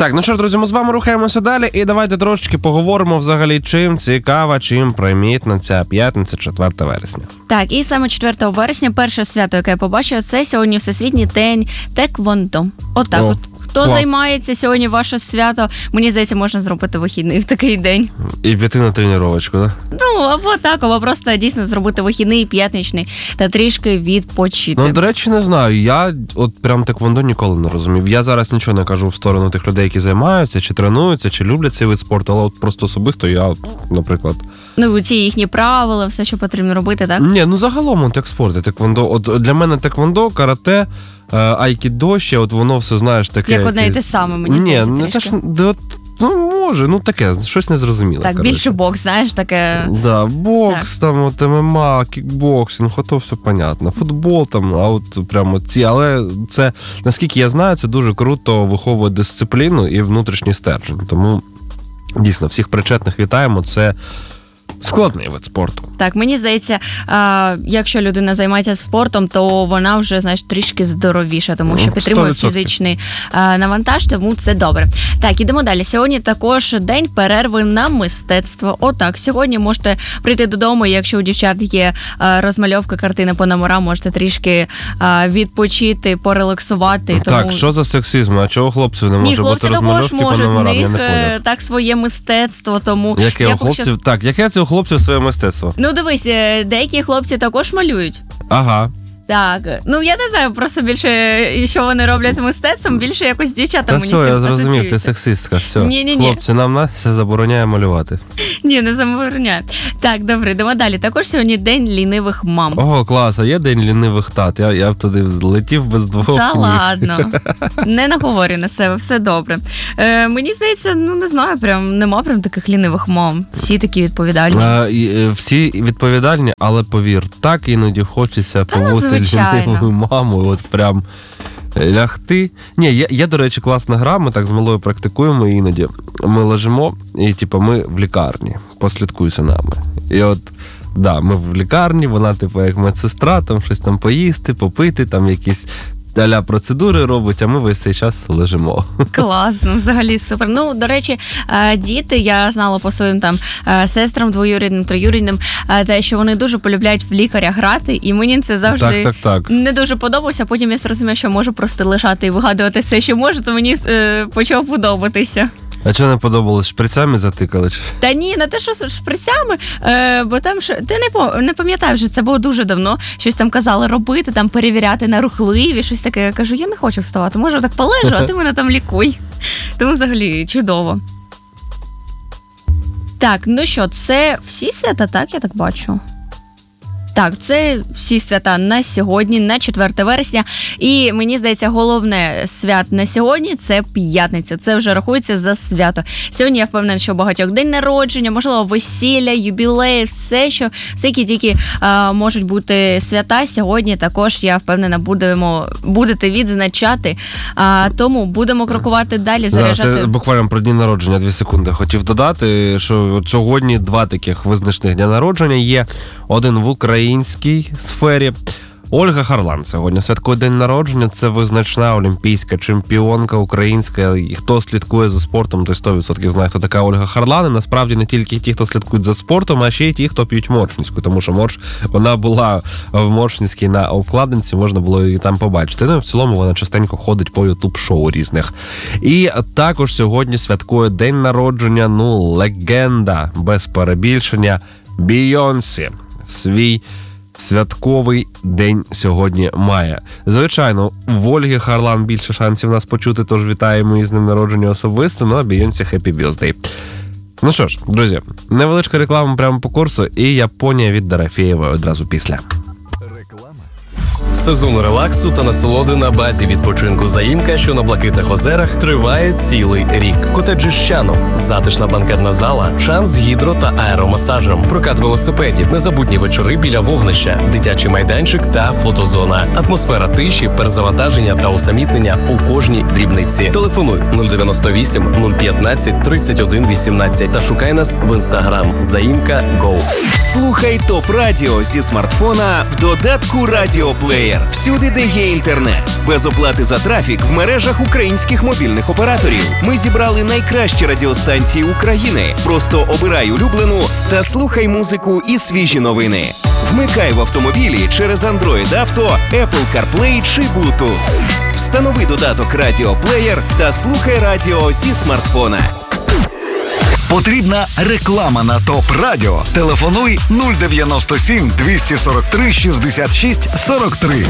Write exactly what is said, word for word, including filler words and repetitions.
Так, ну що ж, друзі, ми з вами рухаємося далі і давайте трошечки поговоримо взагалі, чим цікава, чим примітна ця п'ятниця, четвертого вересня. Так, і саме четвертого вересня перше свято, яке я побачила, це сьогодні Всесвітній день Теквондо. Отак О, от. Хто клас. займається сьогодні ваше свято, мені здається, можна зробити вихідний в такий день. І піти на тренувачку, так? Да? Ну, або так, або просто дійсно зробити вихідний, п'ятничний та трішки відпочити. Ну, до речі, не знаю. Я от прям теквондо ніколи не розумів. Я зараз нічого не кажу в сторону тих людей, які займаються, чи тренуються, чи люблять цей вид спорту, але от просто особисто я, от, наприклад... Ну, ці їхні правила, все, що потрібно робити, так? Ні, ну загалом от як спорт, теквондо. От для мене теквондо, карате, айкідо ще, от воно все, знаєш, таке... Як одне і те саме, мені здається, Ні, не те ж, от, ну, може, ну таке, щось незрозуміле. Так, коротше. більше бокс, знаєш, таке... Да, бокс, так. Там, от, ММА, кікбоксинг, ото все понятно. Футбол там, а от прямо ці, але це, наскільки я знаю, це дуже круто виховує дисципліну і внутрішній стержень. Тому, дійсно, всіх причетних вітаємо, це складний вид спорту. Так, мені здається, а, якщо людина займається спортом, то вона вже, знаєш, трішки здоровіша, тому що підтримує сто відсотків. фізичний а, навантаж, тому це добре. Так, ідемо далі. Сьогодні також день перерви на мистецтво. Отак, сьогодні можете прийти додому, якщо у дівчат є а, розмальовка картини по номерам, можете трішки а, відпочити, порелаксувати. Тому... Так, що за сексизм? А чого хлопців не Ні, може бути хлопці також розмальовки по можуть, в номерам? Я них не е, поняв. так своє мистецтво, тому... Яке я у хлопців? щас... Так, яке це у хлопців своє мистецтво? Ну, дивись, е, деякі хлопці також малюють. Ага. Так, ну я не знаю, просто більше, що вони роблять з мистецтвом, більше якось з дівчатами Та мені все, я асоціюється. зрозумів, ти сексистка, все. Ні-ні-ні. Хлопці, нам Настя забороняє малювати. Ні, не забороняє. Так, добре, йдемо далі. Також сьогодні день лінивих мам. Ого, клас, а є день лінивих тат. Я, я б туди злетів без двох Та ніг. ладно, не наговорю на себе, все добре. Е, мені здається, ну не знаю, прям нема прям таких лінивих мам. Всі такі відповідальні. А, і, е, всі відповідальні, але повір, так іноді хочеться Та, ну, побути звичайно. лінивою мамою, от прям лягти. Ні, є, є, до речі, класна гра, ми так з малою практикуємо іноді. Ми лежимо, і типу, ми в лікарні, послідкуй за нами. І от, да, ми в лікарні, вона, типу, як медсестра, там щось там поїсти, попити, там якісь а-ля процедури робить, а ми весь цей час лежимо. Класно, взагалі супер. Ну, до речі, діти, я знала по своїм там сестрам двоюрідним, троюрідним, те, що вони дуже полюбляють в лікаря грати, і мені це завжди так, так, так. не дуже подобалося. Потім я зрозуміла, що можу просто лежати і вигадувати все, що можу, то мені е, почав подобатися. А чого не подобалось? Шприцями затикали? Та ні, не те, що з шприцями, е, бо там що ти не по не пам'ятаєш, що це було дуже давно. Щось там казали робити, там перевіряти на рухливі, щось таке. Я кажу, я не хочу вставати, може так полежу, а ти мене там лікуй. Тому взагалі чудово. Так, ну що, це всі свята, так, я так бачу? Так, це всі свята на сьогодні, на четверте вересня. І мені здається, головне свят на сьогодні – це п'ятниця. Це вже рахується за свято. Сьогодні я впевнена, що багатьох день народження, можливо, весілля, юбілеї, все, що всякі тільки а, можуть бути свята. Сьогодні також, я впевнена, будемо, будете відзначати. А, тому будемо крокувати далі, заряджати. Да, це буквально про дні народження, дві секунди. Хотів додати, що сьогодні два таких визначних дня народження є. Один в українській сфері. Ольга Харлан сьогодні святкує день народження. Це визначна олімпійська чемпіонка українська. І хто слідкує за спортом, той сто відсотків знає, хто така Ольга Харлан. І насправді не тільки ті, хто слідкують за спортом, а ще й ті, хто п'ють Моршинську. Тому що Морш, вона була в Моршинській на обкладинці, можна було її там побачити. Ну, в цілому вона частенько ходить по ютуб-шоу різних. І також сьогодні святкує день народження, ну, легенда, без перебільшення, Бійонсі. Свій святковий день сьогодні має. Звичайно, в Ольги Харлан більше шансів нас почути, тож вітаємо із ним народження особисто, ну а Бейонсі Happy Birthday. Ну що ж, друзі, невеличка реклама прямо по курсу і Японія від Дорофєєвої одразу після. Сезон релаксу та насолоди на базі відпочинку «Заїмка», що на Блакитних озерах, триває цілий рік. Котеджі «Щано», затишна банкетна зала, шанс з гідро- та аеромасажем, прокат велосипедів, незабутні вечори біля вогнища, дитячий майданчик та фотозона, атмосфера тиші, перезавантаження та усамітнення у кожній дрібниці. Телефонуй нуль дев'яносто вісім нуль п'ятнадцять тридцять один вісімнадцять та шукай нас в інстаграм «Заїмка Го». Слухай ТОП Радіо зі смартфона в додатку Радіоплей. Плеєр. Всюди, де є інтернет. Без оплати за трафік в мережах українських мобільних операторів. Ми зібрали найкращі радіостанції України. Просто обирай улюблену та слухай музику і свіжі новини. Вмикай в автомобілі через Android Auto, Apple CarPlay чи Bluetooth. Встанови додаток Радіо Плеєр та слухай радіо зі смартфона. Потрібна реклама на ТОП Радіо. Телефонуй нуль дев'яносто сім двісті сорок три шістдесят шість сорок три.